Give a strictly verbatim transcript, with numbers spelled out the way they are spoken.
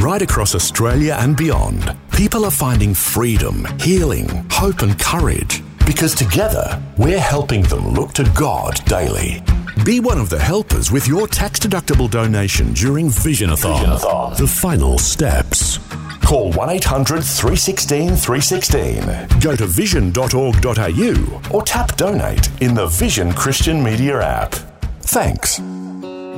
Right across Australia and beyond, people are finding freedom, healing, hope and courage. Because together, we're helping them look to God daily. Be one of the helpers with your tax-deductible donation during Visionathon. Visionathon. The final steps. Call one eight hundred three one six three one six. Go to vision dot org dot a u or tap donate in the Vision Christian Media app. Thanks.